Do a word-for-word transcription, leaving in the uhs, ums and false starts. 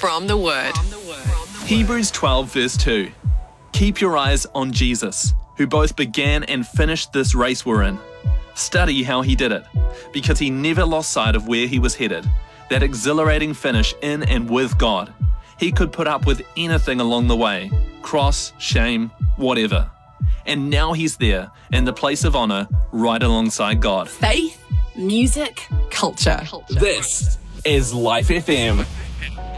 from the Word. Hebrews twelve verse two. Keep your eyes on Jesus, who both began and finished this race we're in. Study how he did it, because he never lost sight of where he was headed, that exhilarating finish in and with God. He could put up with anything along the way, cross, shame, whatever. And now he's there, in the place of honor, right alongside God. Faith, music, culture. This is Life F M.